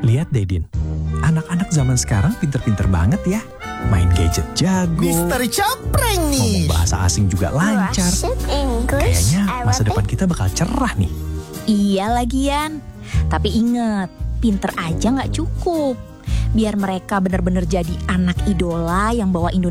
Lihat deh Din, anak-anak zaman sekarang pinter-pinter banget ya. Main gadget jago, Misteri Capreng nih. ngomong bahasa asing juga lancar. Kayaknya masa depan kita bakal cerah nih. Iya lagian. Tapi inget, pinter aja nggak cukup. Biar mereka benar-benar jadi anak idola yang bawa Indonesia